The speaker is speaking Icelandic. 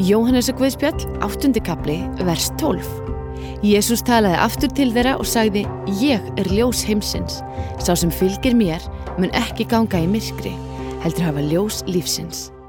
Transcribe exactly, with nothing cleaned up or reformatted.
Jóhannesar guðspjall, áttundi kafli, vers tólf. Jesús talaði aftur til þeirra og sagði: Ég er ljós heimsins. Sá sem fylgir mér mun ekki ganga í myrkri, heldur hafa ljós lífsins.